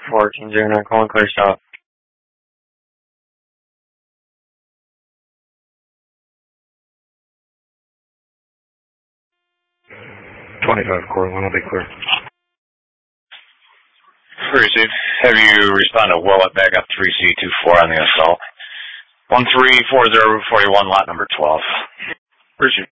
1409, calling clear stop. 25 core 1, I'll be clear. Received. Have you respond to well at backup 3C24 on the assault. 134041, lot number 12. Received.